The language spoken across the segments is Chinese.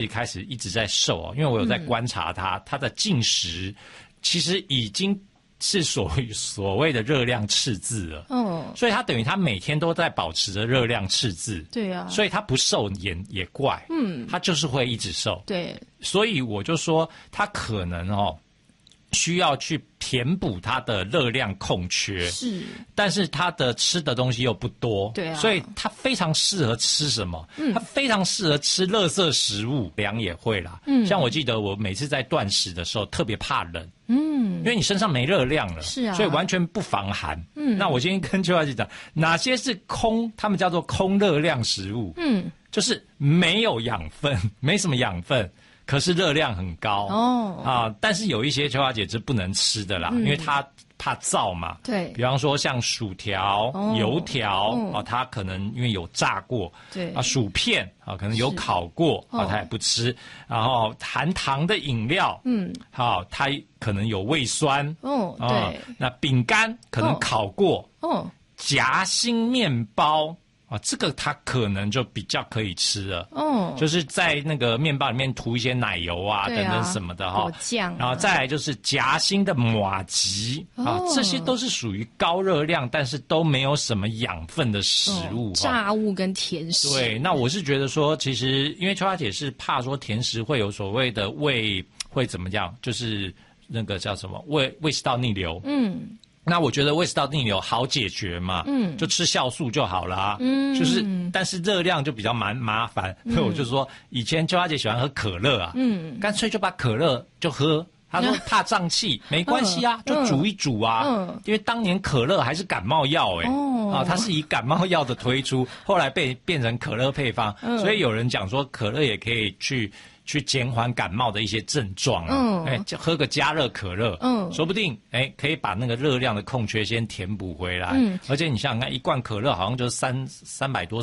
开始一直在瘦哦，因为我有在观察他的进食其实已经是所谓的热量赤字了。所以他等于他每天都在保持着热量赤字。 对啊， 所以他不瘦也怪。他就是会一直瘦。 对， 所以我就说他可能需要去填补它的热量空缺， 是， 但是它的吃的东西又不多， 对啊， 所以它非常适合吃什么？它非常适合吃垃圾食物，凉也会啦。像我记得我每次在断食的时候特别怕冷，因为你身上没热量了， 是啊， 所以完全不防寒。那我今天跟邱小姐讲，哪些是他们叫做空热量食物？就是没有养分，没什么养分。可是热量很高但是有一些邱小姐是不能吃的啦，因为她怕燥嘛。 对， 比方说像薯条、油条她可能因为有炸过。 对薯片可能有烤过她也不吃。然后含糖的饮料，她可能有胃酸。 对， 那饼干可能烤过。夹心面包。这个它可能就比较可以吃了。就是在那个面包里面涂一些奶油等等什么的果酱。 然后再来就是夹心的麻糬这些都是属于高热量，但是都没有什么养分的食物。 炸物跟甜食。 对，那我是觉得说，其实因为邱小姐是怕说甜食会有所谓的胃会怎么样，就是那个叫什么胃食道逆流。那我觉得胃食道逆流好解决嘛，就吃酵素就好啦。就是但是热量就比较麻烦，所以我就说以前邱小姐喜欢喝可乐啊，干脆就把可乐就喝。她说怕胀气，没关系啊，就煮一煮啊。因为当年可乐还是感冒药它是以感冒药的推出，后来变成可乐配方，所以有人讲说可乐也可以去减缓感冒的一些症状就喝个加热可乐，说不定可以把那个热量的空缺先填补回来。而且你想想看，一罐可乐好像就是300多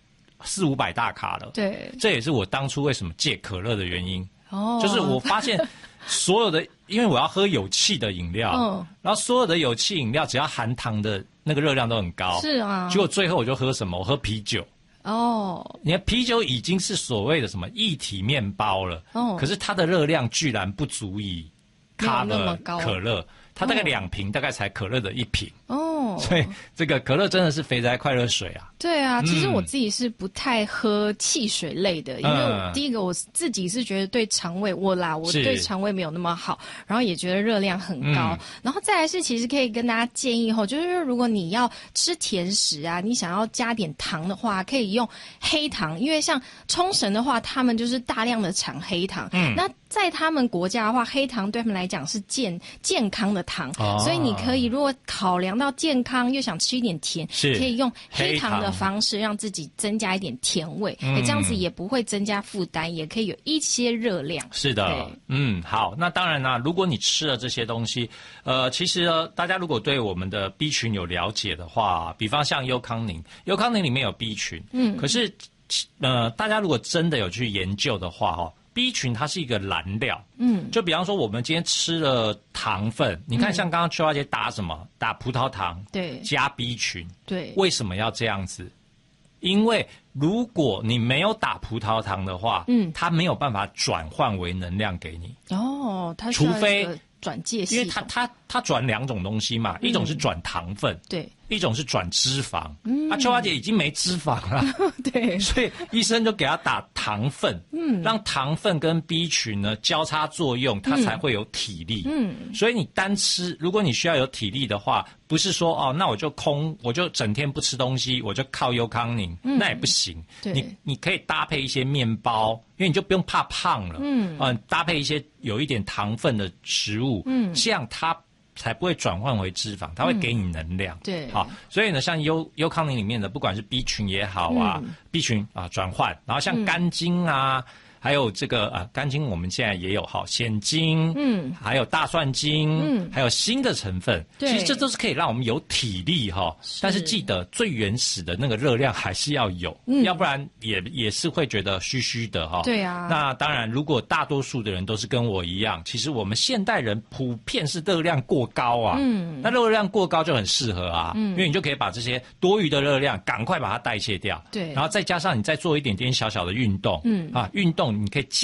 400-500大卡了。 对， 这也是我当初为什么戒可乐的原因。就是我发现所有的，因为我要喝有气的饮料，然后所有的有气饮料只要含糖的那个热量都很高。 是啊， 结果最后我就喝什么？我喝啤酒。你看啤酒已经是所谓的什么液体面包了，可是它的热量居然不足以 cover 可乐，它大概2瓶大概才可乐的1瓶。所以这个可乐真的是肥宅快乐水啊。 对啊，其实我自己是不太喝汽水类的，因为第一个我自己是觉得对肠胃我对肠胃没有那么好，然后也觉得热量很高。然后再来是其实可以跟大家建议就是如果你要吃甜食啊，你想要加点糖的话，可以用黑糖，因为像冲绳的话，他们就是大量的产黑糖。那在他们国家的话，黑糖对他们来讲是健康的糖，所以你可以如果考量到健康又想吃一点甜，可以用黑糖的方式让自己增加一点甜味，这样子也不会增加负担，也可以有一些热量。 是的，好，那当然啦，如果你吃了这些东西，其实大家如果对我们的 B 群有了解的话，比方像优康宁里面有 B 群，可是大家如果真的有去研究的话B 群它是一个燃料，就比方说我们今天吃了糖分，你看像刚刚邱小姐打什么？打葡萄糖， 对， 加 B 群， 对， 为什么要这样子？因为如果你没有打葡萄糖的话，它没有办法转换为能量给你。 它除非转介系统， 因为它转2种东西嘛，一种是转糖分， 对， 一种是转脂肪。邱小姐已经没脂肪了， 对， 所以医生就给她打糖分，让糖分跟 B 群呢交叉作用，它才会有体力。所以你单吃，如果你需要有体力的话，不是说那我就整天不吃东西，我就靠优康宁，那也不行。你可以搭配一些面包，因为你就不用怕胖了。搭配一些有一点糖分的食物，这样它才不会转换为脂肪，它会给你能量。 对， 好，所以呢，像优康宁里面的，不管是 B 群也好B 群转换，然后像肝精还有这个肝精，我们现在也有鲜精，还有大蒜精，还有新的成分，其实这都是可以让我们有体力但是记得最原始的那个热量还是要有，要不然也是会觉得虚虚的对啊。 那当然，如果大多数的人都是跟我一样，其实我们现代人普遍是热量过高那热量过高就很适合因为你就可以把这些多余的热量赶快把它代谢掉， 对， 然后再加上你再做一点点小小的运动，运动你可以